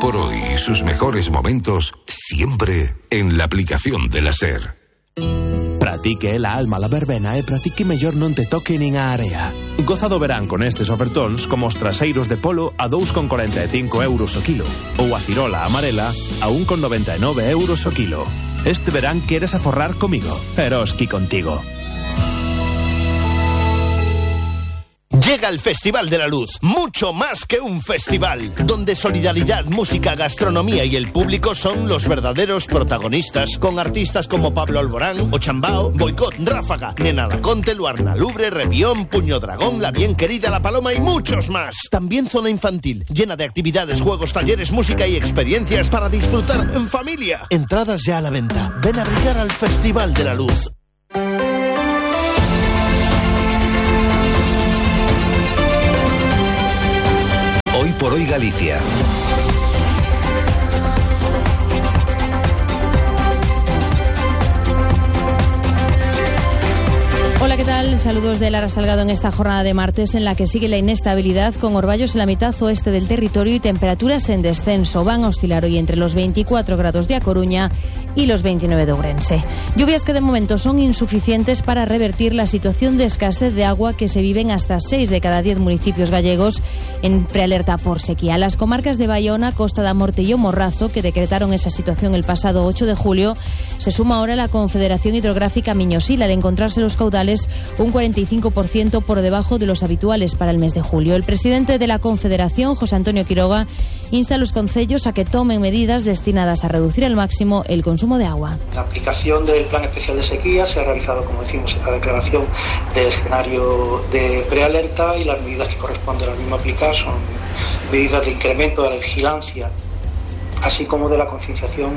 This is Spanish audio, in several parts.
por hoy y sus mejores momentos siempre en la aplicación de la SER. Pratique la alma la verbena e pratique mellor non te toque nin a area. Goza do verán con estes ofertóns como os traseiros de polo a 2,45 euros o kilo ou a cirola amarela a 1,99 euros o kilo. Este verán queres aforrar comigo, Eroski contigo. Llega el Festival de la Luz, mucho más que un festival, donde solidaridad, música, gastronomía y el público son los verdaderos protagonistas, con artistas como Pablo Alborán, Ochambao, Boicot, Ráfaga, Nena Laconte, Luarna Lubre, Revión, Puño Dragón, La Bien Querida, La Paloma y muchos más. También zona infantil, llena de actividades, juegos, talleres, música y experiencias para disfrutar en familia. Entradas ya a la venta. Ven a brillar al Festival de la Luz. Hoy por hoy Galicia. Hola, ¿qué tal? Saludos de Lara Salgado en esta jornada de martes en la que sigue la inestabilidad con Orballos en la mitad oeste del territorio y temperaturas en descenso. Van a oscilar hoy entre los 24 grados de A Coruña y los 29 de Ourense. Lluvias que de momento son insuficientes para revertir la situación de escasez de agua que se vive en hasta 6 de cada 10 municipios gallegos en prealerta por sequía. Las comarcas de Baiona, Costa da Morte y O Morrazo, que decretaron esa situación el pasado 8 de julio, se suma ahora la Confederación Hidrográfica Miño-Sil al encontrarse los caudales un 45% por debajo de los habituales para el mes de julio. El presidente de la Confederación, José Antonio Quiroga, insta a los concellos a que tomen medidas destinadas a reducir al máximo el consumo de agua. La aplicación del Plan Especial de Sequía se ha realizado, como decimos, esta declaración del escenario de prealerta, y las medidas que corresponden a la misma aplicar son medidas de incremento de la vigilancia, así como de la concienciación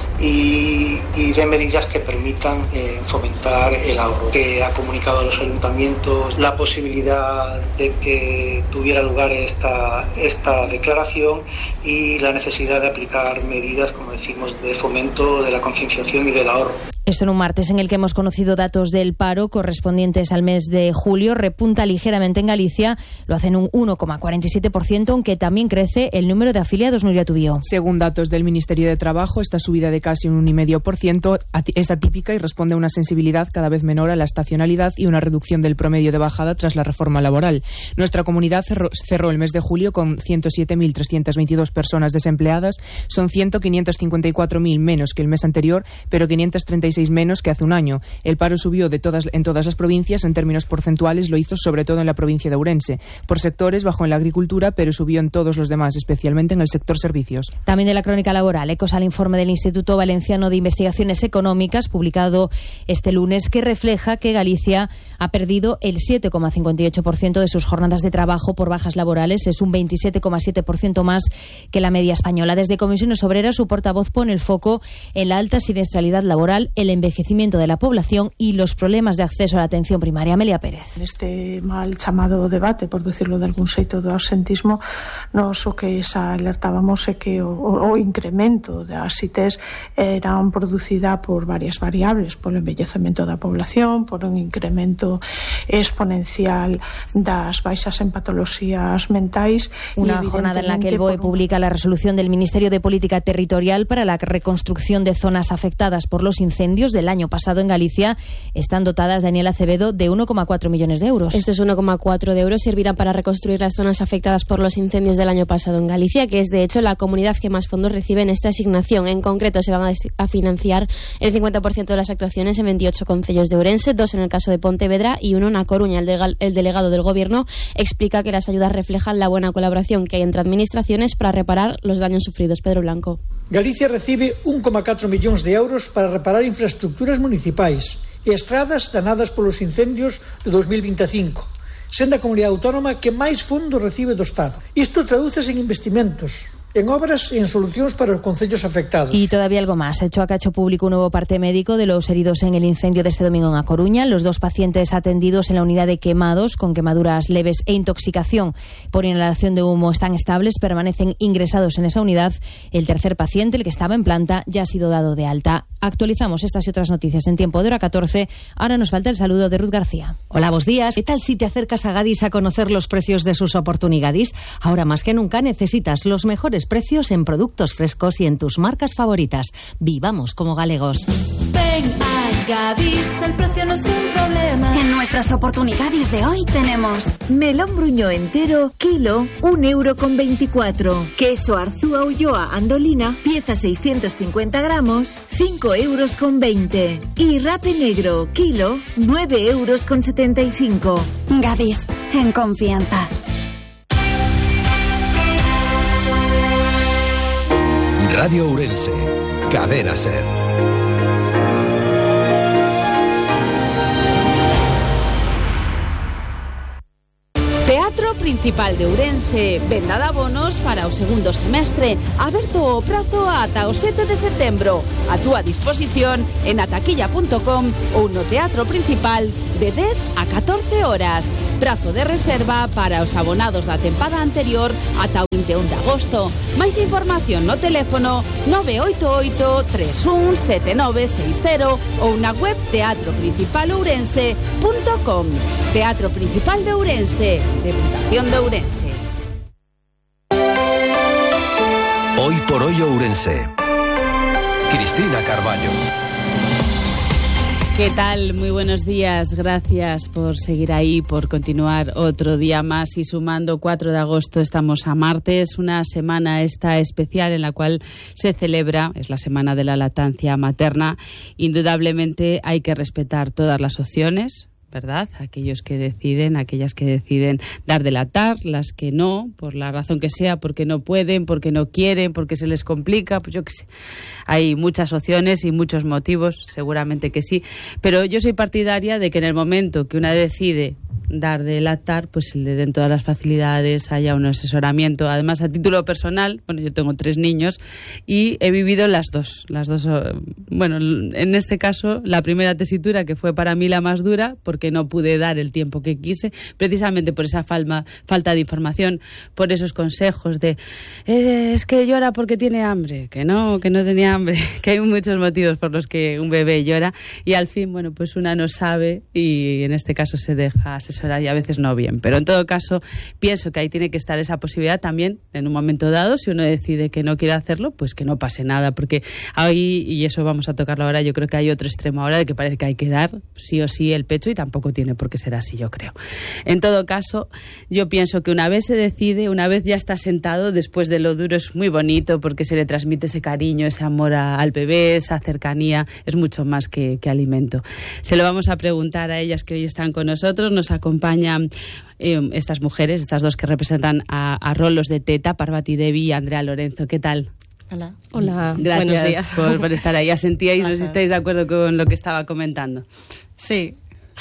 y de medidas que permitan fomentar el ahorro. Que ha comunicado a los ayuntamientos la posibilidad de que tuviera lugar esta declaración y la necesidad de aplicar medidas, como decimos, de fomento de la concienciación y del ahorro. Esto en un martes en el que hemos conocido datos del paro correspondientes al mes de julio. Repunta ligeramente en Galicia, lo hacen un 1,47%, aunque también crece el número de afiliados. Nuria Tubío. Según datos del Ministerio de Trabajo, esta subida de casi un 1,5% es atípica y responde a una sensibilidad cada vez menor a la estacionalidad y una reducción del promedio de bajada tras la reforma laboral. Nuestra comunidad cerró el mes de julio con 107.322 personas desempleadas. Son 554.000 menos que el mes anterior, pero 536 menos que hace un año. El paro subió en todas las provincias. En términos porcentuales lo hizo sobre todo en la provincia de Ourense. Por sectores bajó en la agricultura, pero subió en todos los demás, especialmente en el sector servicios. También de la crónica laboral, ecos al informe del Instituto Valenciano de Investigaciones Económicas, publicado este lunes, que refleja que Galicia ha perdido el 7,58% de sus jornadas de trabajo por bajas laborales. Es un 27,7% más que la media española. Desde Comisiones Obreras, su portavoz pone el foco en la alta siniestralidad laboral, el envejecimiento de la población y los problemas de acceso a la atención primaria. Amelia Pérez. Neste mal chamado debate, por decirlo de algún xeito, do absentismo, nos o que xa alertábamos é que o incremento das ITES eran producida por varias variables, polo envellecemento da población, por un incremento exponencial das baixas en patoloxías mentais. Una jornada en la que el BOE publica la resolución del Ministerio de Política Territorial para la reconstrucción de zonas afectadas por los incendios del año pasado en Galicia. Están dotadas, Daniela Acevedo, de 1,4 millones de euros. Estos 1,4 de euros servirán para reconstruir las zonas afectadas por los incendios del año pasado en Galicia, que es de hecho la comunidad que más fondos recibe en esta asignación. En concreto, se van a financiar el 50% de las actuaciones en 28 concellos de Ourense, 2 en el caso de Pontevedra y 1 en A Coruña. El delegado del Gobierno explica que las ayudas reflejan la buena colaboración que hay entre administraciones para reparar los daños sufridos. Pedro Blanco. Galicia recibe 1,4 millóns de euros para reparar infraestructuras municipais e estradas danadas polos incendios de 2025, sendo a comunidade autónoma que máis fondos recibe do Estado. Isto tradúcese en investimentos, en obras y en soluciones para los concellos afectados. Y todavía algo más. El Choac ha hecho público un nuevo parte médico de los heridos en el incendio de este domingo en A Coruña. Los 2 pacientes atendidos en la unidad de quemados con quemaduras leves e intoxicación por inhalación de humo están estables, permanecen ingresados en esa unidad. El tercer paciente, el que estaba en planta, ya ha sido dado de alta. Actualizamos estas y otras noticias en tiempo de hora 14. Ahora nos falta el saludo de Ruth García. Hola, buenos días. ¿Qué tal si te acercas a Gadis a conocer los precios de sus oportunidades? Ahora más que nunca necesitas los mejores mejores precios en productos frescos y en tus marcas favoritas. Vivamos como galegos. Ven a Gadis, el precio no es un problema. En nuestras oportunidades de hoy tenemos melón bruñó entero, kilo, 1,24 €. Queso Arzúa Ulloa Andolina, pieza 650 gramos, 5,20 €. Y rape negro, kilo, 9,75 €. Gadis, en confianza. Radio Ourense, Cadena SER. Teatro Principal de Ourense, venda de abonos para o segundo semestre, aberto o prazo ata o 7 de setembro. A túa disposición en ataquilla.com ou no Teatro Principal de 10 a 14 horas. Prazo de reserva para os abonados da tempada anterior ata o 21 de agosto. Máis información no teléfono 988 317960 ou na web teatroprincipalourense.com. Teatro Principal de Ourense, Deputación de Ourense. Hoy por hoy Ourense. Cristina Carballo. ¿Qué tal? Muy buenos días. Gracias por seguir ahí, por continuar otro día más y sumando 4 de agosto. Estamos a martes, una semana esta especial en la cual se celebra, es la semana de la lactancia materna. Indudablemente hay que respetar todas las opciones, ¿verdad? Aquellas que deciden dar de lactar, las que no, por la razón que sea, porque no pueden, porque no quieren, porque se les complica, pues yo qué sé. Hay muchas opciones y muchos motivos, seguramente que sí, pero yo soy partidaria de que en el momento que una decide dar de lactar, pues le den todas las facilidades, haya un asesoramiento. Además, a título personal, bueno, yo tengo 3 niños y he vivido las dos, bueno, en este caso, la primera tesitura, que fue para mí la más dura, porque no pude dar el tiempo que quise, precisamente por esa falta de información, por esos consejos de es que llora porque tiene hambre, que no tenía hambre, que hay muchos motivos por los que un bebé llora, y al fin, bueno, pues una no sabe y en este caso se deja asesorar y a veces no bien, pero en todo caso pienso que ahí tiene que estar esa posibilidad también en un momento dado. Si uno decide que no quiere hacerlo, pues que no pase nada, porque ahí, y eso vamos a tocarlo ahora, yo creo que hay otro extremo ahora de que parece que hay que dar sí o sí el pecho y tampoco tiene por qué ser así, yo creo. En todo caso, yo pienso que una vez se decide, una vez ya está sentado, después de lo duro es muy bonito porque se le transmite ese cariño, ese amor al bebé, esa cercanía, es mucho más que alimento. Se lo vamos a preguntar a ellas que hoy están con nosotros. Nos acompañan estas mujeres, estas dos que representan a rolos de Teta, Parvati Devi y Andrea Lorenzo. ¿Qué tal? Hola. Gracias. Buenos días. por estar ahí. Asentíais, no sé si estáis de acuerdo con lo que estaba comentando. Sí.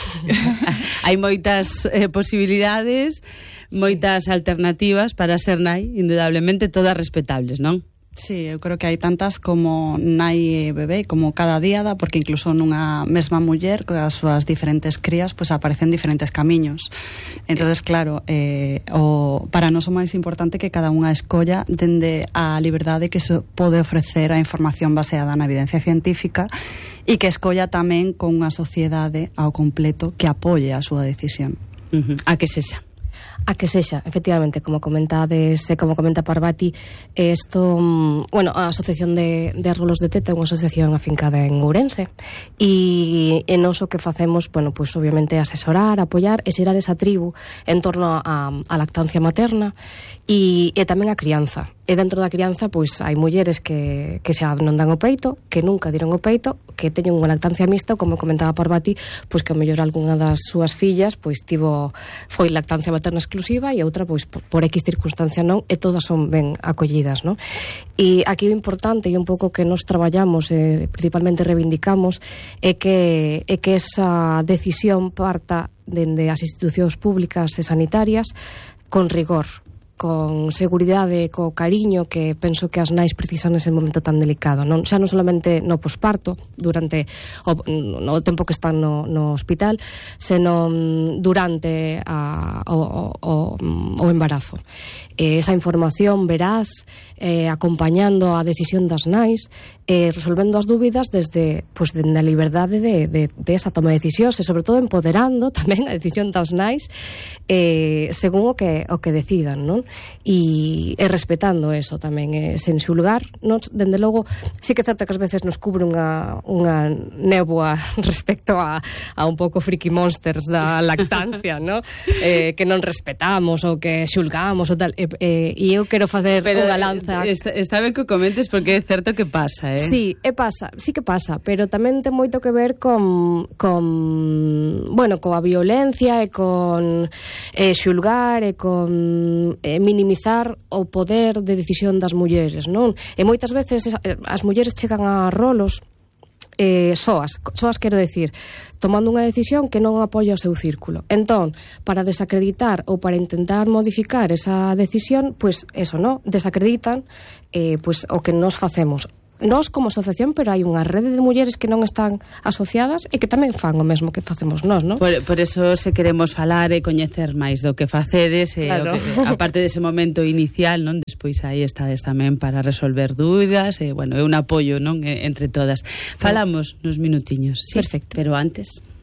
Hai moitas posibilidades, moitas alternativas para ser nai, indudablemente todas respetables, non? Sí, eu creo que hai tantas como nai e bebé, como cada día da, porque incluso nunha mesma muller coas súas diferentes crías, pues aparecen diferentes camiños. Entonces, claro, para nós o máis importante que cada unha escolla dende a liberdade que se pode ofrecer a información baseada na evidencia científica e que escolla tamén con unha sociedade ao completo que apoie a súa decisión. A que sexa. A que sexa, efectivamente, como comentades, como comenta Parvati, isto, bueno, a Asociación de Rolos de Teta é unha asociación afincada en Ourense e nós o que facemos, bueno, pues obviamente asesorar, apoiar e xerar esa tribu en torno a lactancia materna e tamén a crianza. E dentro da crianza, pois, hai mulleres que xa non dan o peito, que nunca diron o peito, que teñen unha lactancia mixta, como comentaba Parvati, pois que a mellor algunha das súas fillas pois foi lactancia materna exclusiva e outra pois por X circunstancia non, e todas son ben acollidas, non? E aquí o importante e un pouco que nos traballamos, principalmente reivindicamos, é que esa decisión parta dende as institucións públicas e sanitarias con rigor, con seguridade, co cariño que penso que as nais precisan nese momento tan delicado, non? Xa non solamente no posparto, durante o tempo que están no hospital, senón durante o embarazo. Esa información veraz, acompañando a decisión das nais, resolvendo as dúbidas desde a liberdade de esa toma de decisións e sobre todo empoderando tamén a decisión das nais según o que decidan, non? e respetando eso tamén, sen xulgar. Nos, dende logo, sí que é certo que ás veces nos cubre unha néboa respecto a un pouco friki monsters da lactancia, ¿no? Que non respetamos ou que xulgamos ou tal, e eu quero facer unha lanza. Está ben que comentes porque é certo que pasa, Sí, sí que pasa, pero tamén ten moito que ver con coa violencia e con xulgar e con minimizar o poder de decisión das mulleres, non? E moitas veces as mulleres chegan a rolos soas quero decir, tomando unha decisión que non apoia o seu círculo. Entón, para desacreditar ou para intentar modificar esa decisión, pois eso, non? Desacreditan pois o que nos facemos. Nós como asociación, pero hai unha rede de mulleres que non están asociadas e que tamén fan o mesmo que facemos nós, non? Por eso se queremos falar e coñecer máis do que facedes, claro. Aparte dese momento inicial, non? Despois aí estades tamén para resolver dúbidas, é un apoio, non? Entre todas. Falamos nos minutiños, sí? Perfecto. Pero antes...